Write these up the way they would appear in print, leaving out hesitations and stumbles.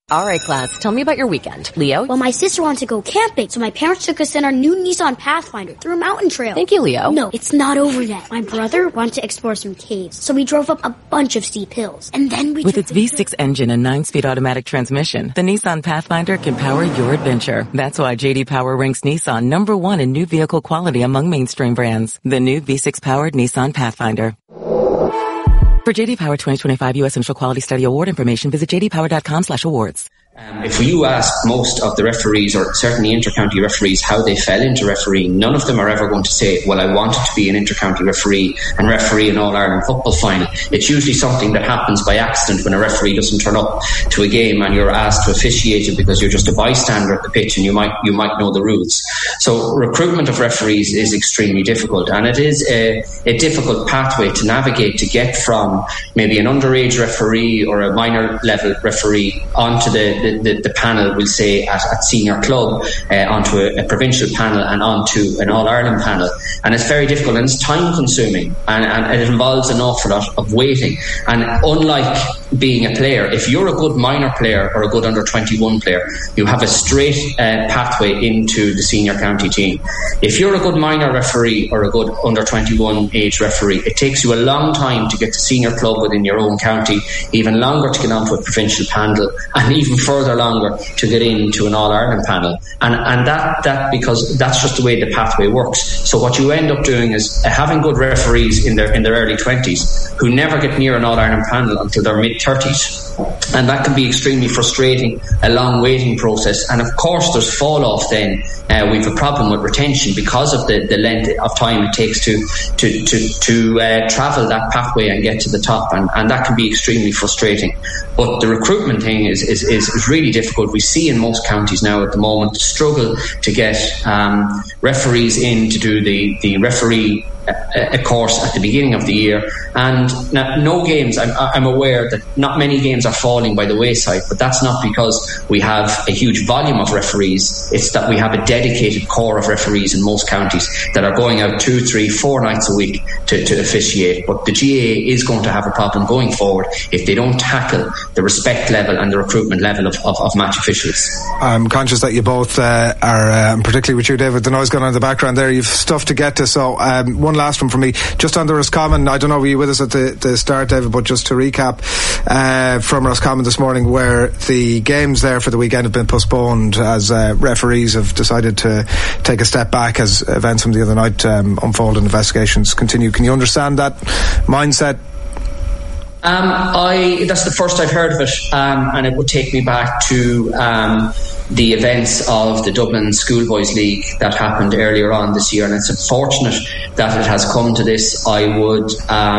Alright class, tell me about your weekend. Leo? Well, my sister wanted to go camping, so my parents took us in our new Nissan Pathfinder through a mountain trail. Thank you, Leo. No, it's not over yet. My brother wanted to explore some caves, so we drove up a bunch of steep hills. And then we With its V6 engine and 9-speed automatic transmission, the Nissan Pathfinder can power your adventure. That's why J.D. Power ranks Nissan #1 in new vehicle quality among mainstream brands. The new V6-powered Nissan Pathfinder. For J.D. Power 2025 U.S. Initial Quality Study Award information, visit jdpower.com/awards. If you ask most of the referees, or certainly inter-county referees, how they fell into refereeing, none of them are ever going to say, well, I wanted to be an inter-county referee and referee an All-Ireland football final. It's usually something that happens by accident when a referee doesn't turn up to a game and you're asked to officiate it because you're just a bystander at the pitch and you might know the rules. So recruitment of referees is extremely difficult, and it is a difficult pathway to navigate to get from maybe an underage referee or a minor level referee onto the panel, we'll say, at senior club, onto a provincial panel and onto an All-Ireland panel. And it's very difficult and it's time consuming, and it involves an awful lot of waiting. And unlike being a player, if you're a good minor player or a good under-21 player, you have a straight pathway into the senior county team. If you're a good minor referee or a good under-21 age referee, it takes you a long time to get to senior club within your own county, even longer to get onto a provincial panel, and even further longer to get into an All-Ireland panel. And that because that's just the way the pathway works. So what you end up doing is having good referees in their early 20s who never get near an All-Ireland panel until their mid-30s. And that can be extremely frustrating, a long waiting process. And of course there's fall off then. We've a problem with retention because of the length of time it takes to travel that pathway and get to the top, and that can be extremely frustrating. But the recruitment thing is really difficult. We see in most counties now at the moment struggle to get referees in to do the referee a course at the beginning of the year, and no games, I'm aware that not many games are falling by the wayside, but that's not because we have a huge volume of referees. It's that we have a dedicated core of referees in most counties that are going out 2, 3, 4 nights a week to officiate. But the GAA is going to have a problem going forward if they don't tackle the respect level and the recruitment level of match officials. I'm conscious that you both are, particularly with you, David, the noise going on in the background there, you've stuff to get to, so one last one from me. Just on the Roscommon, I don't know, were you with us at the start, David, but just to recap from Roscommon this morning, where the games there for the weekend have been postponed as referees have decided to take a step back as events from the other night unfold and investigations continue. Can you understand that mindset? That's the first I've heard of it, and it would take me back to the events of the Dublin Schoolboys League that happened earlier on this year, and it's unfortunate that it has come to this. I would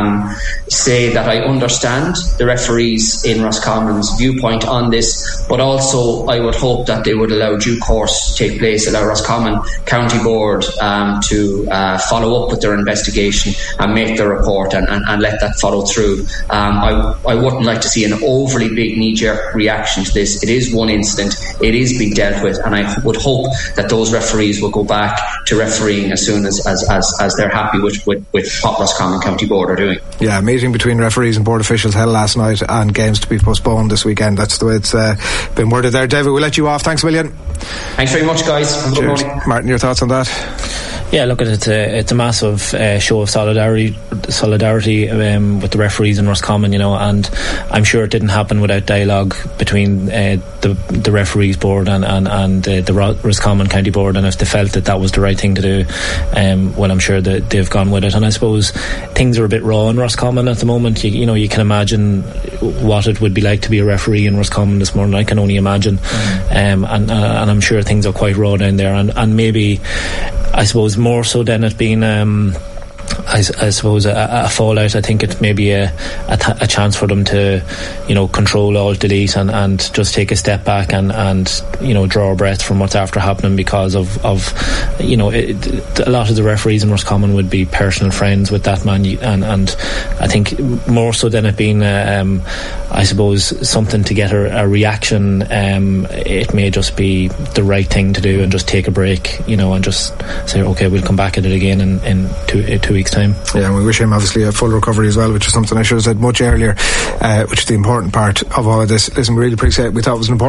say that I understand the referees in Roscommon's viewpoint on this, but also I would hope that they would allow due course to take place, allow Roscommon County Board to follow up with their investigation and make their report and let that follow through. I wouldn't like to see an overly big knee-jerk reaction to this. It is one incident. It is being dealt with, and I would hope that those referees will go back to refereeing as soon as they're happy with what Roscommon County Board are doing. Yeah, a meeting between referees and board officials held last night, and games to be postponed this weekend. That's the way it's been worded there. David, we'll let you off. Thanks a million. Thanks very much, guys. Have a good morning. Martin, your thoughts on that? Yeah, look, it's a massive show of solidarity with the referees in Roscommon, and I'm sure it didn't happen without dialogue between the referees board and the Roscommon County Board, and if they felt that was the right thing to do, well, I'm sure that they've gone with it. And I suppose things are a bit raw in Roscommon at the moment. You can imagine what it would be like to be a referee in Roscommon this morning. I can only imagine, and I'm sure things are quite raw down there, and maybe, I suppose, more so than it being I suppose a fallout. I think it may be a chance for them to control, alt, delete, and just take a step back and draw a breath from what's after happening, because of a lot of the referees in Roscommon would be personal friends with that man, and I think more so than it being I suppose something to get a reaction, it may just be the right thing to do and just take a break, and just say, okay, we'll come back at it again in 2 weeks' time. Yeah, and we wish him obviously a full recovery as well, which is something I should have said much earlier, which is the important part of all of this. Listen, we really appreciate it. We thought it was an important